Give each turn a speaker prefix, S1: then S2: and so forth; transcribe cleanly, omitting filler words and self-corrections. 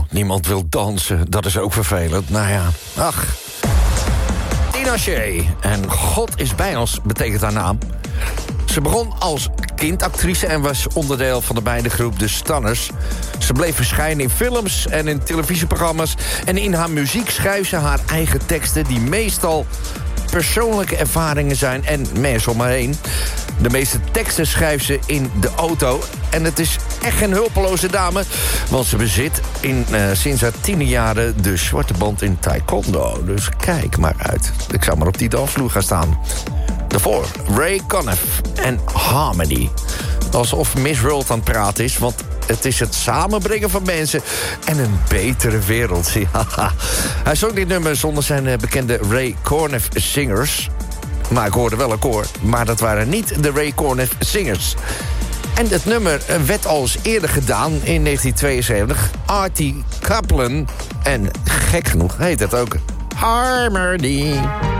S1: niemand wil dansen. Dat is ook vervelend. Nou ja, ach. Tina Shea. En God is bij ons, betekent haar naam. Ze begon als kindactrice en was onderdeel van de beide groep The Stunners. Ze bleef verschijnen in films en in televisieprogramma's. En in haar muziek schrijft ze haar eigen teksten... die meestal persoonlijke ervaringen zijn en mensen om haar heen. De meeste teksten schrijft ze in de auto. En het is echt geen hulpeloze dame. Want ze bezit sinds haar 10e jaren de zwarte band in taekwondo. Dus kijk maar uit. Ik zou maar op die dansvloer gaan staan. Daarvoor Ray Conniff en Harmony. Alsof Miss World aan het praten is, want het is het samenbrengen van mensen en een betere wereld. Ja. Hij zong dit nummer zonder zijn bekende Ray Conniff Singers. Maar ik hoorde wel een koor, maar dat waren niet de Ray Conniff Singers. En het nummer werd al eens eerder gedaan in 1972. Artie Kaplan. En gek genoeg heet het ook Harmony.